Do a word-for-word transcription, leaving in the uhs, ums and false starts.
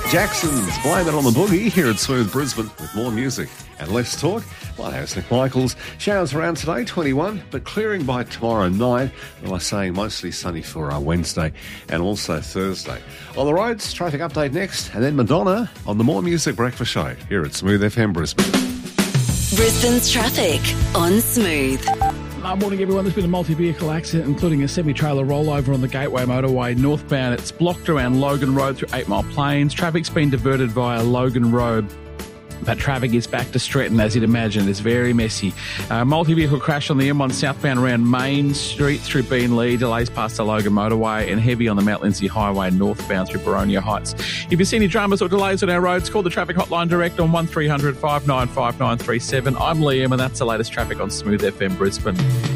Jackson's Blame It on the Boogie here at Smooth Brisbane with more music and less talk. My name's Nick Michaels. Showers around today, twenty-one, but clearing by tomorrow night. Well, I'm saying mostly sunny for our Wednesday and also Thursday. On the roads, traffic update next, and then Madonna on the More Music Breakfast Show here at Smooth F M Brisbane. Brisbane's traffic on Smooth. Uh, morning, everyone. There's been a multi-vehicle accident, including a semi-trailer rollover on the Gateway Motorway northbound. It's blocked around Logan Road through Eight Mile Plains. Traffic's been diverted via Logan Road. That traffic is back to Stretton, as you'd imagine. It's very messy. Uh, multi-vehicle crash on the M one southbound around Main Street through Beenleigh. Delays past the Logan Motorway, and heavy on the Mount Lindesay Highway northbound through Boronia Heights. If you see any dramas or delays on our roads, call the traffic hotline direct on one three hundred five nine five nine three seven. I'm Liam, and that's the latest traffic on Smooth F M Brisbane.